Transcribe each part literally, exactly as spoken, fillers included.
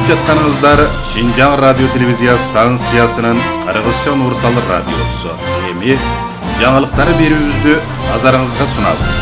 Аңлап жатқаныңыздар Шинжаң радио телевизия станциясының Кыргызча Нурсал радиосу. Эми жаңылыктар берүүбүздү назарыңызга сунабыз.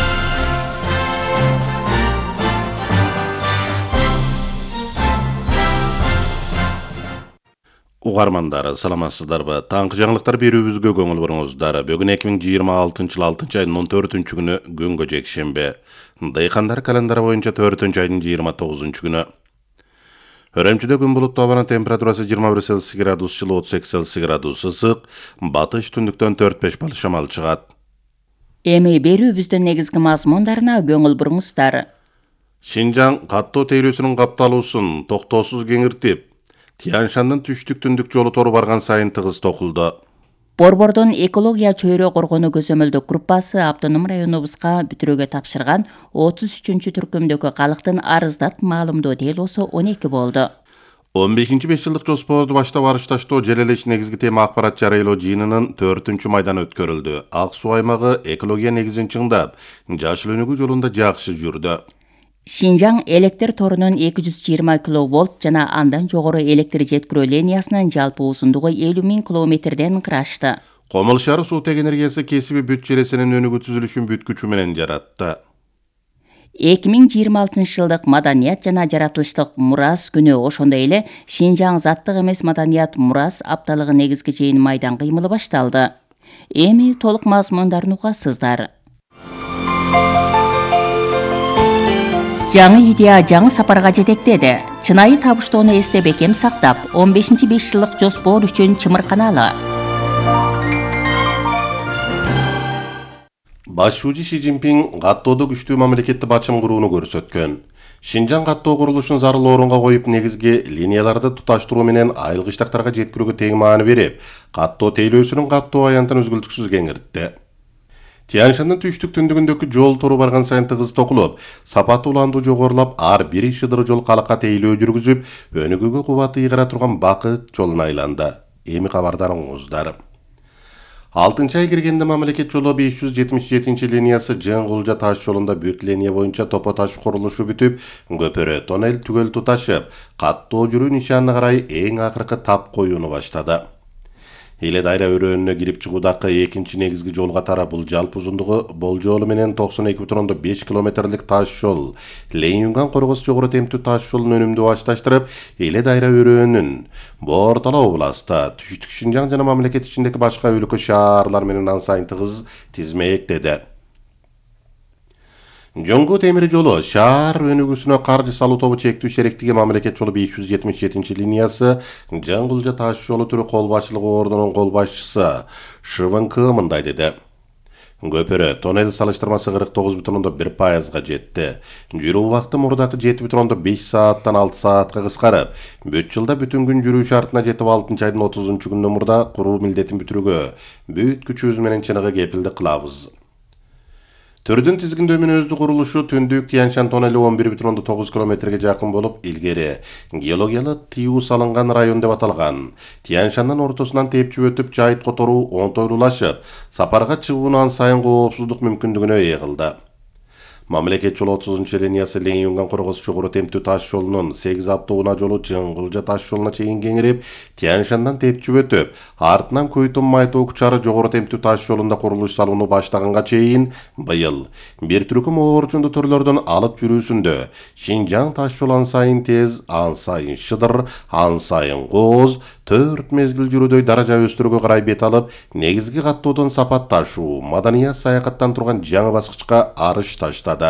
Угармандары, саламатсыздарбы? Таңкы жаңылыктар берүүбүзгө көңүл буруңуздар. Бүгүн эки миң жыйырма алтынчы жыл алтынчы айдын он төртүнчү күнү күнгө жекшембе. Дыйкандар календары боюнча төртүнчү айдын жыйырма тогузунчу күнү. Өрөмчүдө күн булуттуу, абанын температурасы жыйырма бир Цельсий градус, жылы отуз эки Цельсий градус ысык, батыш түндүктөн төрт беш балл шамал чыгат. Эми берүүбүздүн негизги мазмундарына көңүл буруңуздар. Шинжаң каттоо тейлөөсүнүн капталуусун токтоосуз кеңиртип, Тянь-Шандын түштүк-түндүк жолу тору барган сайын тыгыз токулду. Борбордун экология чөйрө коргонуу көзөмөлдүк группасы автоном районубузга бүтүрүүгө тапшырган отуз үчүнчү түркүмдөгү калктын арыздат маалымдоо делосу он эки болду. он бешинчи беш жылдык жоспорду баштап арышташтоо желелеш негизги тема акпарат жарыялоо жыйынынын төртүнчү майданы өткөрүлдү. Ак суу аймагы экология негизин чыңдап, жашыл өнүгүү жолунда жакшы жүрдү. Шинжаң электр торунун эки жүз жыйырма киловольт жана андан жогору электр жеткирүү линиясынын жалпы узундугу элүү миң километрден кырашты. Комул шаары суук энергиясы кесиби бүт желесинин өнүгүү түзүлүшүн бүткүчү менен жаратты. эки миң жыйырма алтынчы жылдык маданият жана жаратылыштык мурас күнү, ошондой эле Шинжаң заттык эмес маданият мурас апталыгы негизги жыйын майдан кыймылы башталды. Эми толук мазмундарын угасыздар. Жаңы идея жаңы сапарга жетектеди. Чынайы табыштоону эсте бекем сактап, он бешинчи беш жылдык жоспор үчүн чымырканалы. Башчы Ши Цзиньпин каттоодо күчтүү мамлекетти бачым курууну көрсөткөн. Шинжаң каттоо курулушун зарыл орунга коюп, негизги линияларды туташтыруу менен айыл-кыштактарга жеткирүүгө тең маани берип, каттоо тейлөөсүнүн каттоо аянтын өзгөлтүксүз кеңиртти. Тянь-Шандын түштүк-түндүгүндөгү жол тору барган сайын тыгыз токулуп, сапаты уландуу жогорулап, ар бир шыдыр жол калыкка тейлөө жүргүзүп, өнүгүүгө кубаты ыйгара турган бакыт жолуна айланды. Эми кабардарыңыздар. алтынчы ай киргенде мамлекет жолу беш жүз жетимиш жетинчи линиясы Жыңгылжа таш жолунда бүт линия боюнча топо таш курулушу бүтүп, көпөрө тоннель түгөл туташып, каттоо жүрүү нишанына карай эң акыркы тап коюуну баштады. Эле дайра өрөөнүнө кирип чыгуудагы экинчи негизги жолго тарап, бул жалпы узундугу болжолу менен токсон эки бүтүн беш километрлик таш жол. Ленинген коргос жогору темптүү таш жолун өнүмдүү башташтырып, эле дайра өрөөнүн Бортала областа, түштүк Шинжаң жана мамлекет ичиндеги башка өлкө шаарлар менен ан сайын тыгыз тизмектеди. Жоңгу темир жолу шаар өнүгүүсүнө каржы салуу тобу чектүү шериктиги мамлекет жолу беш жүз жетимиш жетинчи линиясы Жыңгылжа таш жолу түрү кол башчылыгы ордунун кол башчысы ШВНК мындай деди. Көпөрө тоннель салыштырмасы кырк тогуз бүтүн бир пайызга жетти. Жүрүү убакыты мурдакы жети бүтүн беш сааттан алты саатка кыскарып, бүт жылда бүтүн күн жүрүү шартына жетип, алтынчы айдын отузунчу күнүнө мурда куруу милдетин бүтүрүүгө бүт күчүбүз менен чыныгы кепилдик кылабыз. Түрдүн тизгиндөө менен өздүк курулушу түндүк Тянь-Шанд тоннели он бир бүтүн тогуз километрге жакын болуп, илгери геологиялык тыюу салынган район деп аталган. Тянь-Шандын ортосунан тепчип өтүп, жайыт которуу оңтойлуулашып, сапарга чыгуунун ан сайын коопсуздук мүмкүндүгүнө ээ кылды. Мамлекет жолу отузунчу линиясы Ленинген коргос жогору темптүү таш жолунун сегиз автоунаа жолу Жыңгылжа таш жолуна чейин кеңирип, Тянь-Шандан тепчип өтүп, артынан Көйтөн Майтоо чары жогору темптүү таш жолунда курулуш салууну баштаганга чейин быйыл бир түркүм оорчунду түрлөрдөн алып жүрүүсүндө Шинжаң таш жолу ан сайын тез, ан сайын шыдыр, ан сайын кооз, төрт мезгил жүрүүдөй даража өстүрүүгө карай бет алып, негизги каттоодон сапатташуу, маданият саякаттан турган жаңы баскычка арыш таштады.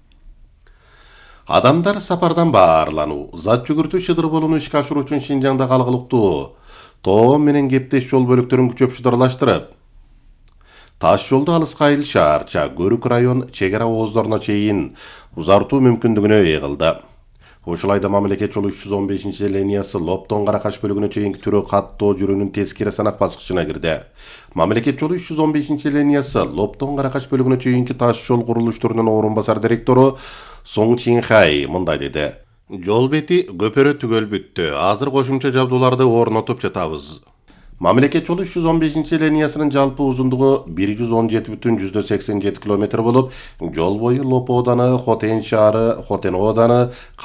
Адамдар сапардан баарлануу, зат жүгүртүү шыдыр болууну ишке ашыруу үчүн Шинжаңда калгылыктуу тоом менен кептеш жол бөлүктөрүн күчөп шыдырлаштырып, таш жолду алыска айыл шаарча, Көрүк район чек ара ооздоруна чейин узартуу мүмкүндүгүнө ээ кылды. Ушул айда мамлекет жолу үч жүз он бешинчи линиясы Лоптон Каракаш бөлүгүнө чейинки түрү каттоо жүрүүнүн тескери санак баскычына кирди. Мамлекет жолу үч жүз он бешинчи линиясы Лоптон Каракаш бөлүгүнө чейинки таш жол курулуштарынын орун басар директору Соң Чинхай мындай деди. Жол бети көпөрө түгөл бүттү. Азыр кошумча жабдууларды орнотуп жатабыз. Мамлекет жолу үч жүз он бешинчи линиясынын жалпы узундугу бир жүз он жети бүтүн сексен жети километр болуп, жол бою Лопо ооданы, Хотен шаары, Хотен ооданы,